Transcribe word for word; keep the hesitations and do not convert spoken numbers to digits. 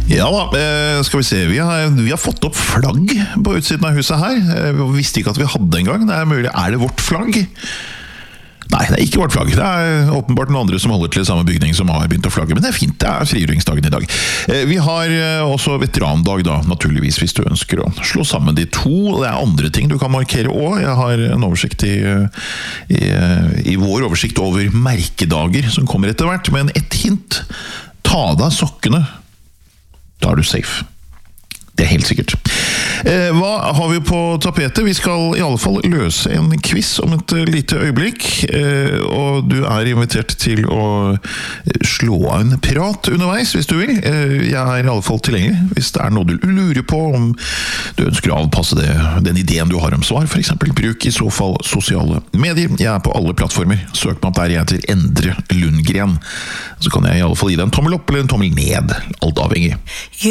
Ja da, skal vi se, vi har, vi har fått opp flagg på utsiden av huset her. Vi visste ikke at vi hadde en gang. Det er mulig, er det vårt flagg? Nei, det er ikke vårt flagg. Det er åpenbart noen andre som holder til samme bygning som har begynt å flagge, men det er fint, det er frigjøringsdagen i dag. Vi har også veterandag da, naturligvis, hvis du ønsker å slå sammen de to. Det er andre ting du kan markere også. Jeg har en oversikt i, i, i vår oversikt over merkedager som kommer etter hvert, men et hint, ta deg sokkene. Da er du safe. Det er helt sikkert. Eh, hva har vi på tapetet? Vi skal i alle fall løse en quiz om et lite øyeblikk, eh, og du er invitert til å slå av en prat underveis, hvis du vil. Eh, jeg er i alle fall tilgjengelig, hvis det er noe du lurer på, om du ønsker å avpasse det, den ideen du har om svar, for eksempel. Bruk i så fall sosiale medier. Jeg er på alle plattformer. Søk meg opp der jeg heter Endre Lundgren. Så kan jeg i alle fall gi deg en tommel opp eller en tommel ned, alt avhengig.